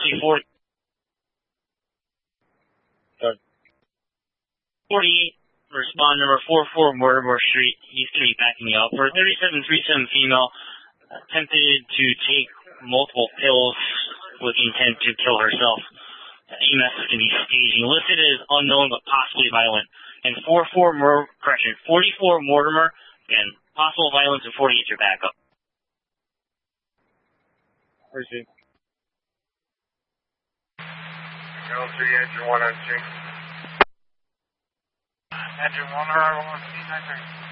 40. 48, respond number 44 Mortimer Street. He's going to be backing you up. For 3737 female, attempted to take multiple pills with the intent to kill herself. EMS is going to be staging. Listed as unknown but possibly violent. And 44 Mortimer, and possible violence, and 48 your backup. Proceed. Go 3, engine 1 on 2. Engine 1, arrival on C93.